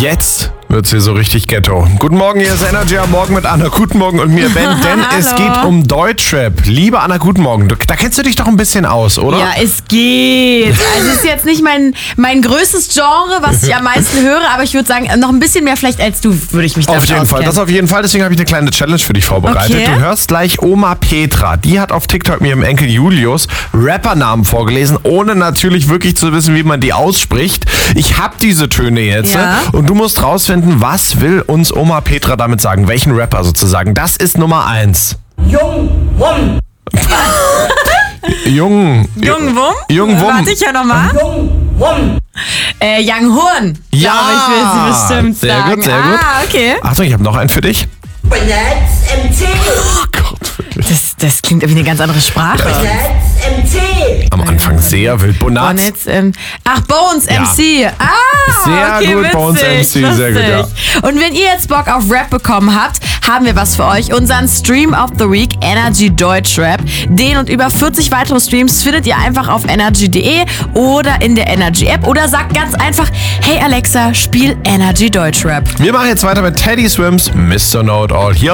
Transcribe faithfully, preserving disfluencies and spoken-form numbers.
Jetzt wird's hier so richtig Ghetto. Guten Morgen, hier ist Energy am Morgen mit Anna. Guten Morgen und mir, Ben, denn es geht um Deutschrap. Liebe Anna, guten Morgen. Du, da kennst du dich doch ein bisschen aus, oder? Ja, es geht. Also es ist jetzt nicht mein, mein größtes Genre, was ich am meisten höre, aber ich würde sagen, noch ein bisschen mehr vielleicht als du würde ich mich damit Auf jeden auskennen. Fall, das auf jeden Fall. Deswegen habe ich eine kleine Challenge für dich vorbereitet. Okay. Du hörst gleich Oma Petra. Die hat auf TikTok mir ihrem Enkel Julius Rappernamen vorgelesen, ohne natürlich wirklich zu wissen, wie man die ausspricht. Ich habe diese Töne jetzt Ja. und du musst rausfinden, was will uns Oma Petra damit sagen? Welchen Rapper sozusagen? Das ist Nummer eins. Jung, Wum, Jung. Jung Wum? Jung Wum. Warte ich ja nochmal. Jung, Wum. Äh, Young Horn. Ja. Glaube ich, will sie bestimmt Sehr sagen. gut, sehr gut. Ah, okay. Achtung, ich habe noch einen für dich. Benetz M C. Oh Gott, wirklich. Das, das klingt wie eine ganz andere Sprache. Benetz M C. Am Anfang sehr wild. Bonaz. Bonetz, ähm, ach, Bones Ja. M C. Ah, Sehr okay, gut, witzig, Bones M C, sehr gut, lustig. Und wenn ihr jetzt Bock auf Rap bekommen habt, haben wir was für euch. Unseren Stream of the Week, Energy Deutschrap. Den und über vierzig weitere Streams findet ihr einfach auf energy punkt de oder in der Energy App. Oder sagt ganz einfach, hey Alexa, spiel Energy Deutschrap. Wir machen jetzt weiter mit Teddy Swims, Mister Know It All. Hier